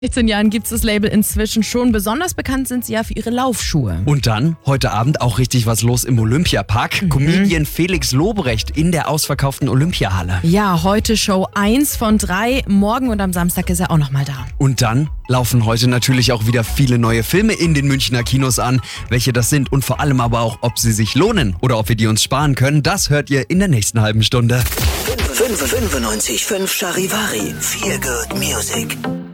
16 Jahren gibt es das Label inzwischen schon. Besonders bekannt sind sie ja für ihre Laufschuhe. Und dann, heute Abend auch richtig was los im Olympiapark. Comedian Felix Lobrecht in der ausverkauften Olympiahalle. Ja, heute Show 1 von 3. Morgen und am Samstag ist er auch nochmal da. Und dann laufen heute natürlich auch wieder viele neue Filme in den Münchner Kinos an. Welche das sind und vor allem aber auch, ob sie sich lohnen oder ob wir die uns sparen können, das hört ihr in der nächsten halben Stunde. 95.5 Charivari. Feel Good Music.